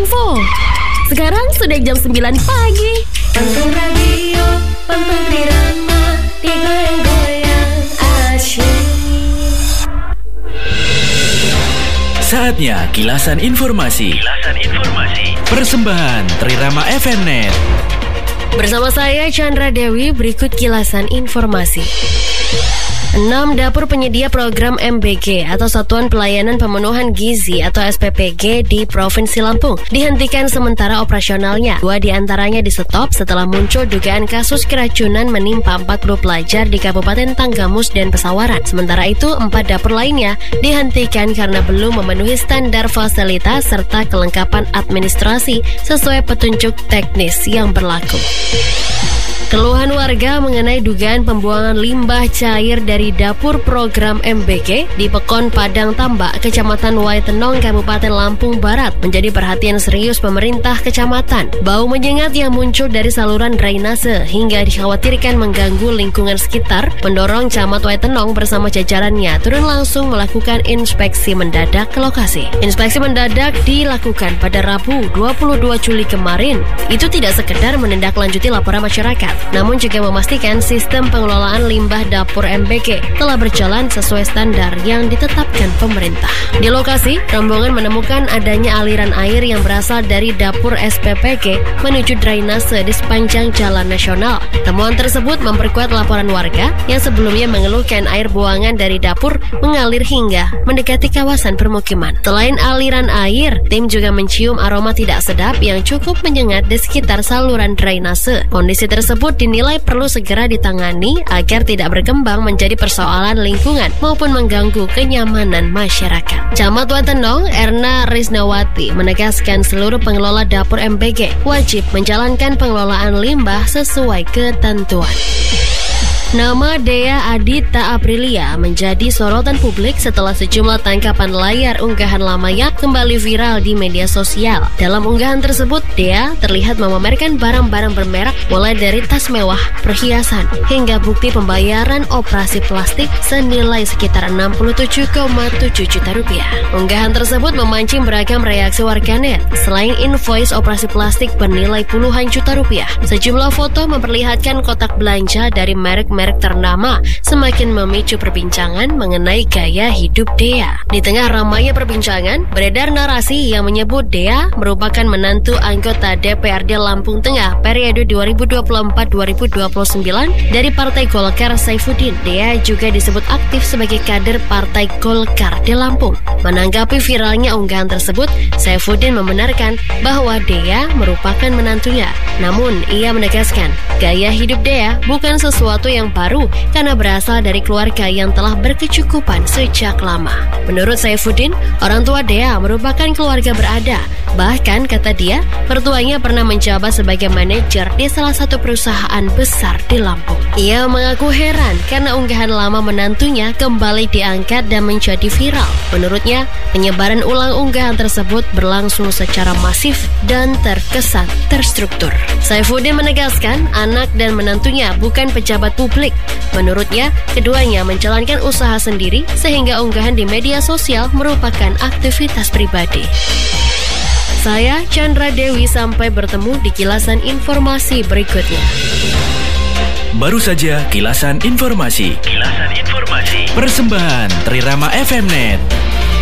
Info. Sekarang sudah jam 9 pagi. Pantun radio, pantun Trirama, digoyang-goyang asyik. Saatnya kilasan informasi. Persembahan Trirama FMNet. Bersama saya Chandra Dewi, berikut kilasan informasi. 6 dapur penyedia program MBG atau Satuan Pelayanan Pemenuhan Gizi atau SPPG di Provinsi Lampung dihentikan sementara operasionalnya. 2 diantaranya di-stop setelah muncul dugaan kasus keracunan menimpa 40 pelajar di Kabupaten Tanggamus dan Pesawaran. Sementara itu, 4 dapur lainnya dihentikan karena belum memenuhi standar fasilitas serta kelengkapan administrasi sesuai petunjuk teknis yang berlaku. Keluhan warga mengenai dugaan pembuangan limbah cair dari dapur program MBG di Pekon Padang Tambak, Kecamatan Waitenong, Kabupaten Lampung Barat menjadi perhatian serius pemerintah kecamatan. Bau menyengat yang muncul dari saluran drainase hingga dikhawatirkan mengganggu lingkungan sekitar mendorong Camat Waitenong bersama jajarannya turun langsung melakukan inspeksi mendadak ke lokasi. Inspeksi mendadak dilakukan pada Rabu 22 Juli kemarin. Itu tidak sekedar menindaklanjuti laporan masyarakat, namun juga memastikan sistem pengelolaan limbah dapur MBG telah berjalan sesuai standar yang ditetapkan pemerintah. Di lokasi, rombongan menemukan adanya aliran air yang berasal dari dapur SPPG menuju drainase di sepanjang jalan nasional. Temuan tersebut memperkuat laporan warga yang sebelumnya mengeluhkan air buangan dari dapur mengalir hingga mendekati kawasan permukiman. Selain aliran air, tim juga mencium aroma tidak sedap yang cukup menyengat di sekitar saluran drainase. Kondisi tersebut dinilai perlu segera ditangani agar tidak berkembang menjadi persoalan lingkungan maupun mengganggu kenyamanan masyarakat. Camat Waitenong Erna Risnawati menegaskan seluruh pengelola dapur MBG wajib menjalankan pengelolaan limbah sesuai ketentuan. Nama Dea Adita Aprilia menjadi sorotan publik setelah sejumlah tangkapan layar unggahan lamanya kembali viral di media sosial. Dalam unggahan tersebut, Dea terlihat memamerkan barang-barang bermerek mulai dari tas mewah, perhiasan, hingga bukti pembayaran operasi plastik senilai sekitar 67,7 juta rupiah. Unggahan tersebut memancing beragam reaksi warganet. Selain invoice operasi plastik bernilai puluhan juta rupiah, sejumlah foto memperlihatkan kotak belanja dari merek ternama semakin memicu perbincangan mengenai gaya hidup Dea. Di tengah ramainya perbincangan, beredar narasi yang menyebut Dea merupakan menantu anggota DPRD Lampung Tengah periode 2024-2029 dari Partai Golkar Saifuddin. Dea juga disebut aktif sebagai kader Partai Golkar di Lampung. Menanggapi viralnya unggahan tersebut, Saifuddin membenarkan bahwa Dea merupakan menantunya. Namun, ia menegaskan gaya hidup Dea bukan sesuatu yang baru karena berasal dari keluarga yang telah berkecukupan sejak lama. Menurut Saifuddin, orang tua Dea merupakan keluarga berada. Bahkan, kata dia, mertuanya pernah menjabat sebagai manajer di salah satu perusahaan besar di Lampung. Ia mengaku heran karena unggahan lama menantunya kembali diangkat dan menjadi viral. Menurutnya, penyebaran ulang unggahan tersebut berlangsung secara masif dan terkesan terstruktur. Saifuddin menegaskan anak dan menantunya bukan pejabat publik. Menurutnya, keduanya menjalankan usaha sendiri sehingga unggahan di media sosial merupakan aktivitas pribadi. Saya Chandra Dewi, sampai bertemu di kilasan informasi berikutnya. Baru saja kilasan informasi. Persembahan Trirama FMNet.